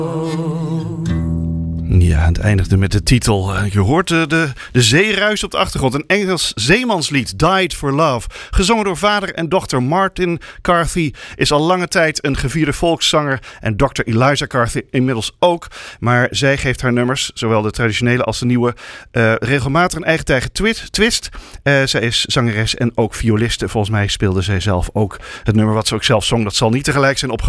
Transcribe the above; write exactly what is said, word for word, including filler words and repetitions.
Ja, het eindigde met de titel. Je hoort de, de, de zeeruis op de achtergrond. Een Engels zeemanslied, Died for Love. Gezongen door vader en dochter Martin Carthy. Is al lange tijd een gevierde volkszanger. En dokter Eliza Carthy inmiddels ook. Maar zij geeft haar nummers, zowel de traditionele als de nieuwe, uh, regelmatig een eigen eigen twist. twist. Uh, zij is zangeres en ook violiste. Volgens mij speelde zij zelf ook het nummer wat ze ook zelf zong. Dat zal niet tegelijk zijn opgenomen.